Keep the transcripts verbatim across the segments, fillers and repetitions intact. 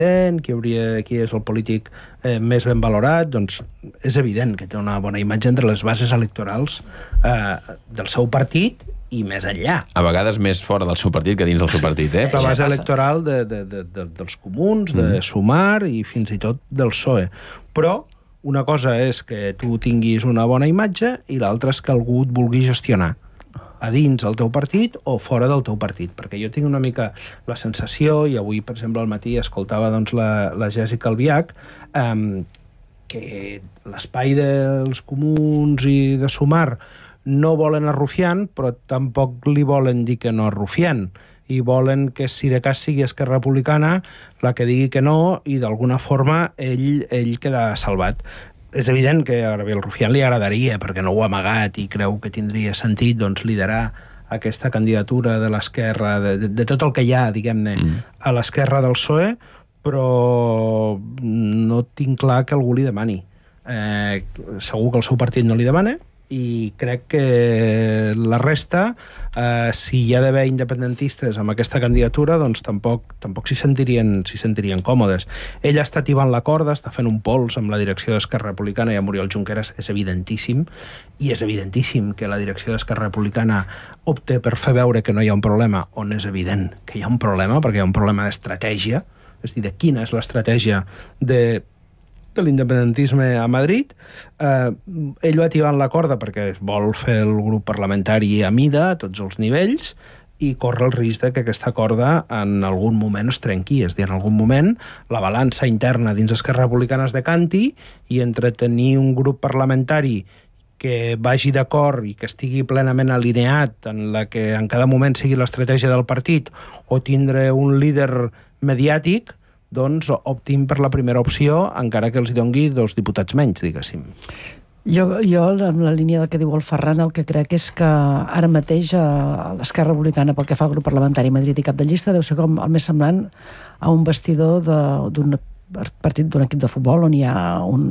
qui, hauria, qui és el polític eh, més ben valorat, doncs és evident que té una bona imatge entre les bases electorals eh, del seu partit i més enllà. A vegades més fora del seu partit que dins del seu partit, eh? La base electoral de, de, de, de, dels comuns, de mm. Sumar i fins i tot del P S O E. Però una cosa és que tu tinguis una bona imatge i l'altra és que algú et vulgui gestionar a dins el teu partit o fora del teu partit, perquè jo tinc una mica la sensació, i avui, per exemple, al matí escoltava doncs, la, la Jessica Albiach, eh, que l'espai dels comuns i de Sumar no volen a Rufián, però tampoc li volen dir que no a Rufián, i volen que, si de cas sigui Esquerra Republicana, la que digui que no, i d'alguna forma ell, ell queda salvat. És evident que a Gabriel Rufián li agradaria, perquè no ho ha amagat i creu que tindria sentit doncs, liderar aquesta candidatura de l'esquerra, de, de, de tot el que hi ha, diguem-ne, mm. a l'esquerra del P S O E, però no tinc clar que algú li demani. Eh, segur que el seu partit no li demana, i crec que la resta, eh, si hi ha d'haver independentistes amb aquesta candidatura, doncs tampoc, tampoc s'hi sentirien, s'hi sentirien còmodes. Ella està tibant la corda, està fent un pols amb la direcció d'Esquerra Republicana i amb Oriol Junqueras, és evidentíssim, i és evidentíssim que la direcció d'Esquerra Republicana opte per fer veure que no hi ha un problema, on és evident que hi ha un problema, perquè hi ha un problema d'estratègia, és a dir, de quina és l'estratègia de de l'independentisme a Madrid. Eh, ell va tibant la corda perquè vol fer el grup parlamentari a mida, a tots els nivells, i corre el risc de que aquesta corda en algun moment es trenqui. És a dir, en algun moment la balança interna dins Esquerra Republicana es decanti i entre tenir un grup parlamentari que vagi d'acord i que estigui plenament alineat en la que en cada moment sigui l'estratègia del partit o tindre un líder mediàtic, doncs optin per la primera opció, encara que els dongui dos diputats menys, diguéssim. Jo, jo, en la línia del que diu el Ferran, el que crec és que ara mateix a l'Esquerra Republicana, pel que fa al grup parlamentari a Madrid i cap de llista, deu ser com el més semblant a un vestidor d'un partit d'un equip de futbol on hi ha un,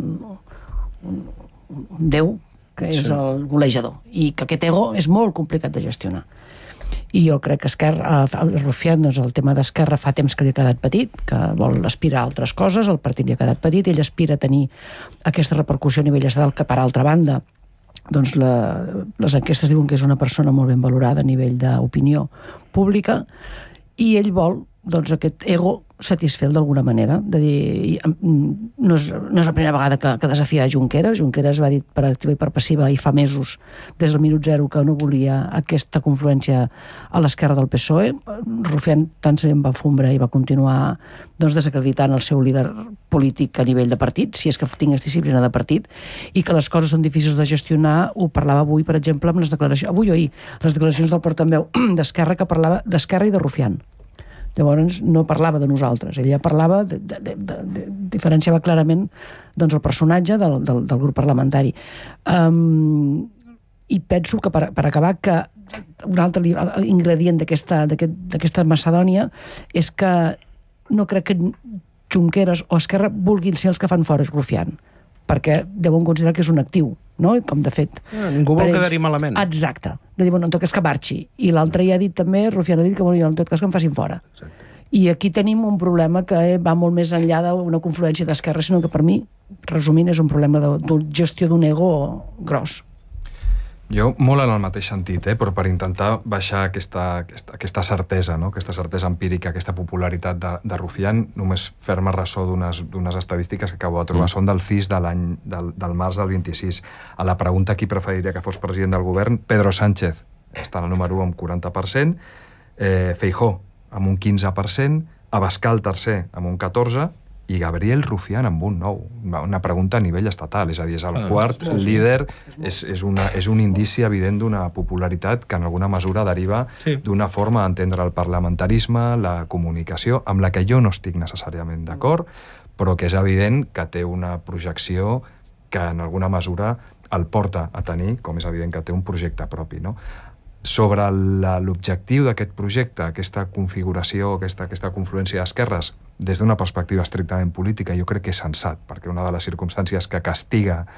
un, un déu, que és sí. el golejador, i que aquest ego és molt complicat de gestionar. I jo crec que Esquerra, el Rufián, doncs el tema d'Esquerra fa temps que li ha quedat petit, que vol aspirar a altres coses, el partit li ha quedat petit, ell aspira a tenir aquesta repercussió a nivell estatal, que per altra banda doncs la, les enquestes diuen que és una persona molt ben valorada a nivell d'opinió pública, i ell vol doncs aquest ego satisfer d'alguna manera, de dir, no és, no és la primera vegada que, que desafia a Junqueras. Junqueras va dir per activa i per passiva i fa mesos, des del minut zero, que no volia aquesta confluència a l'esquerra del P S O E. Rufián tant se li va fondre i va continuar doncs, desacreditant el seu líder polític a nivell de partit, si és que tingués disciplina de partit, i que les coses són difícils de gestionar. Ho parlava avui, per exemple, amb les declaracions, avui o ahir, les declaracions del portaveu d'Esquerra, que parlava d'Esquerra i de Rufián. Llavors no parlava de nosaltres, ella parlava, de, de, de, de, de, diferenciava clarament doncs, el personatge del, del, del grup parlamentari. Um, I penso que per, per acabar, que un altre ingredient d'aquesta Macedònia és que no crec que Junqueras o Esquerra vulguin ser els que fan fora Rufián, perquè deuen considerar que és un actiu, no? Com de fet... Ah, ningú vol quedar-hi malament. Exacte. De dir, bueno, en tot cas que marxi. I l'altre ja ha dit també, Rufián ha dit que, bueno, en tot cas que em facin fora. Exacte. I aquí tenim un problema que va molt més enllà d'una confluència d'esquerra, sinó que per mi, resumint, és un problema de, de gestió d'un ego gros. Jo, molt en el mateix sentit, eh? Però per intentar baixar aquesta, aquesta, aquesta certesa, no? Aquesta certesa empírica, aquesta popularitat de, de Rufián, només fer-me ressò d'unes estadístiques que acabo de trobar. Mm. Són del C I S de l'any del, del març del vint-i-sis. A la pregunta qui preferiria que fos president del govern, Pedro Sánchez està en el número u amb quaranta per cent, eh, Feijóo amb un quinze per cent, Abascal tercer amb un catorze per cent, i Gabriel Rufián amb un nou. Una pregunta a nivell estatal, és a dir, és el quart líder, és, és, una, és un indici evident d'una popularitat que en alguna mesura deriva sí. d'una forma d'entendre el parlamentarisme, la comunicació, amb la que jo no estic necessàriament d'acord, però que és evident que té una projecció que en alguna mesura el porta a tenir, com és evident que té un projecte propi, no? Sobre l'objectiu d'aquest projecte, aquesta configuració, aquesta, aquesta confluència d'esquerres, des d'una perspectiva estrictament política, jo crec que és sensat, perquè una de les circumstàncies que castiga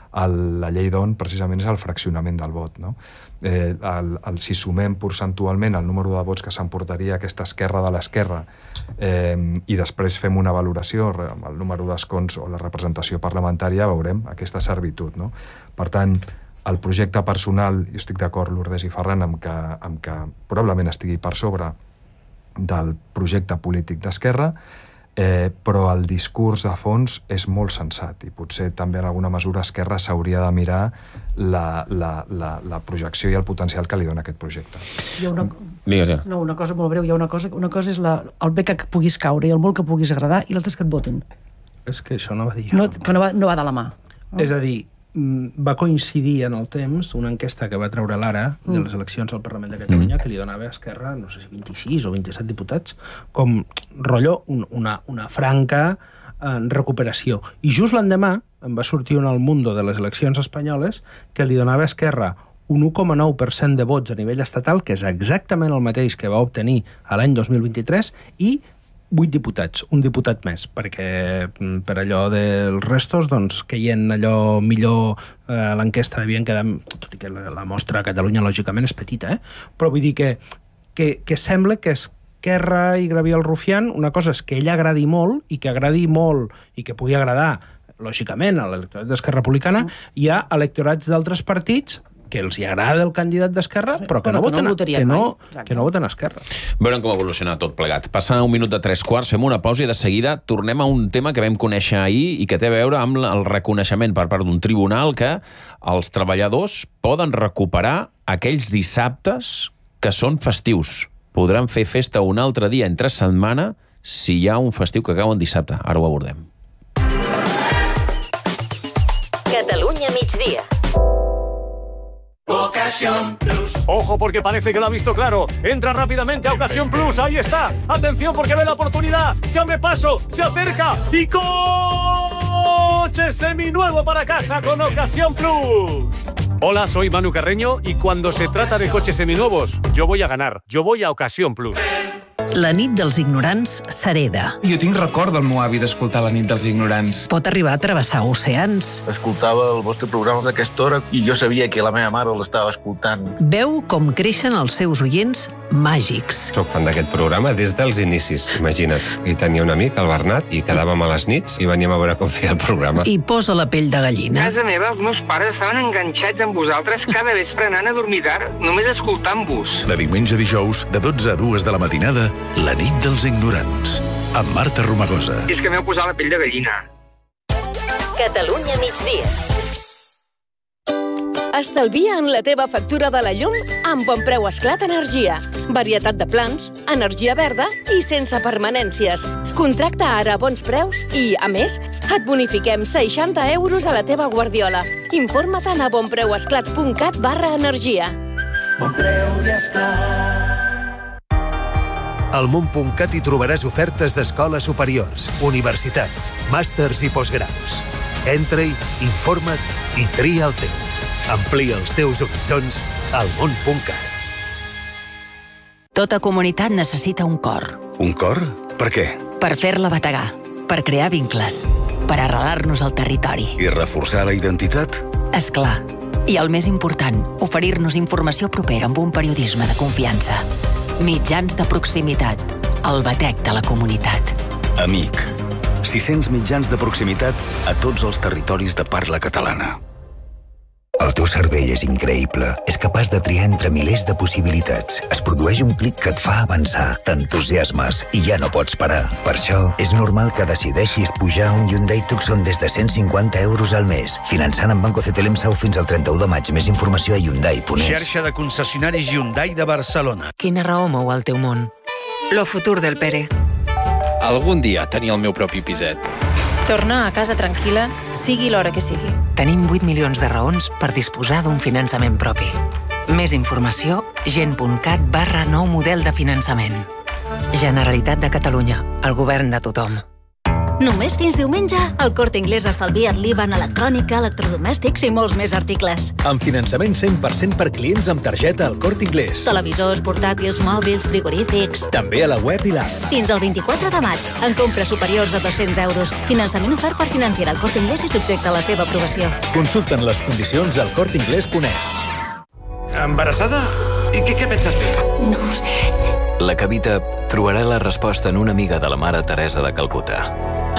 el, la llei d'On precisament és el fraccionament del vot, no? Eh, el, el, si sumem percentualment el número de vots que s'emportaria aquesta esquerra de l'esquerra eh, i després fem una valoració amb el número d'escons o la representació parlamentària, veurem aquesta servitud, no? Per tant, el projecte personal, jo estic d'acord, Lourdes i Ferran, amb que, amb que probablement estigui per sobre del projecte polític d'esquerra, eh, però el discurs de fons és molt sensat i potser també en alguna mesura Esquerra s'hauria de mirar la, la, la, la projecció i el potencial que li dona aquest projecte. Hi ha una... Digues, ja. No, una cosa molt breu, hi ha una cosa, una cosa és la, el bé que puguis caure i el molt que puguis agradar i l'altre és que et votin. És que això no va dir... No, que no va, no va de la mà. No? És a dir, va coincidir en el temps una enquesta que va treure l'Ara de les eleccions al Parlament de Catalunya mm. que li donava a Esquerra, no sé si vint-i-sis o vint-i-set diputats, com rotllo un, una, una franca eh, recuperació. I just l'endemà em va sortir un al Mundo de les eleccions espanyoles que li donava a Esquerra un u coma nou per cent de vots a nivell estatal, que és exactament el mateix que va obtenir a l'any dos mil vint-i-tres, i vuit diputats, un diputat més, perquè per allò dels restos, doncs, caient allò millor eh, l'enquesta devien quedar, tot i que la, la mostra a Catalunya lògicament és petita, eh? Però vull dir que, que, que sembla que Esquerra i Gabriel Rufián, una cosa és que ella agradi molt, i que agradi molt, i que pugui agradar, lògicament, a l'electorat d'Esquerra Republicana, hi ha electorats d'altres partits que els hi agrada el candidat d'Esquerra, sí, però que, però no, voten, que, no que, no, que no voten a Esquerra. Veurem com evoluciona tot plegat. Passa un minut de tres quarts, fem una pausa i de seguida tornem a un tema que vam conèixer ahir i que té a veure amb el reconeixement per part d'un tribunal que els treballadors poden recuperar aquells dissabtes que són festius. Podran fer festa un altre dia entre setmana si hi ha un festiu que cau en dissabte. Ara ho abordem. Catalunya migdia. Ocasión Plus. Ojo, porque parece que lo ha visto claro. Entra rápidamente a Ocasión Plus. Ahí está. Atención, porque ve la oportunidad. Se abre paso, se acerca y coche seminuevo para casa con Ocasión Plus. Hola, soy Manu Carreño y cuando se trata de coches seminuevos, yo voy a ganar. Yo voy a Ocasión Plus. La nit dels ignorants s'hereda. Jo tinc record del meu avi d'escoltar La nit dels ignorants. Pot arribar a travessar oceans. Escoltava el vostre programa d'aquesta hora i jo sabia que la meva mare l'estava escoltant. Veu com creixen els seus oients màgics. Soc fan d'aquest programa des dels inicis, imagina't. I tenia un amic, el Bernat, i quedàvem a les nits i veníem a veure com feia el programa. I posa la pell de gallina. A casa meva, els meus pares estaven enganxats amb vosaltres cada vespre anant a dormir tard, només escoltant-vos. De diumenge a dijous, de dotze a dues de la matinada, La nit dels ignorants, amb Marta Romagosa. I és que m'heu posat la pell de gallina. Catalunya migdia. Estalvia en la teva factura de la llum amb Bonpreu Esclat Energia. Varietat de plans, energia verda i sense permanències. Contracta ara a bons preus i, a més, et bonifiquem seixanta euros a la teva guardiola. Informa't a bonpreuesclat punt cat barra energia. Bonpreu i Esclat. Al món punt cat hi trobaràs ofertes d'escoles superiors, universitats, màsters i postgraus. Entra-hi, informa't i tria el teu. Amplia els teus horitzons al món punt cat. Tota comunitat necessita un cor. Un cor? Per què? Per fer-la bategar, per crear vincles, per arrelar-nos al territori. I reforçar la identitat? És clar. I el més important, oferir-nos informació propera amb un periodisme de confiança. Mitjans de proximitat. El batec de la comunitat. Amic. sis-cents mitjans de proximitat a tots els territoris de parla catalana. El teu cervell és increïble. És capaç de triar entre milers de possibilitats. Es produeix un clic que et fa avançar, t'entusiasmes i ja no pots parar. Per això, és normal que decideixis pujar un Hyundai Tucson des de cent cinquanta euros al mes, finançant amb Banco C T L M S A U fins al trenta-u de maig. Més informació a Hyundai punt es. Xarxa de concessionaris Hyundai de Barcelona. Quina raó mou el teu món? Lo futur del Pere. Algun dia tenir el meu propi piset. Tornar a casa tranquil·la, sigui l'hora que sigui. Tenim vuit milions de raons per disposar d'un finançament propi. Més informació, gent punt cat barra nou model de finançament. Generalitat de Catalunya, el govern de tothom. Només fins diumenge, el Corte Inglés estalvia't l'I V A en electrònica, electrodomèstics i molts més articles. Amb finançament cent per cent per clients amb targeta al Corte Inglés. Televisors, portàtils, mòbils, frigorífics... També a la web i l'app. Fins al vint-i-quatre de maig, en compres superiors a dos-cents euros. Finançament ofert per Financiera al Corte Inglés i subjecte a la seva aprovació. Consulten les condicions al corte inglés punt es. Embarassada? I què, què penses fer? No ho sé. La Kavita trobarà la resposta en una amiga de la Mare Teresa de Calcuta.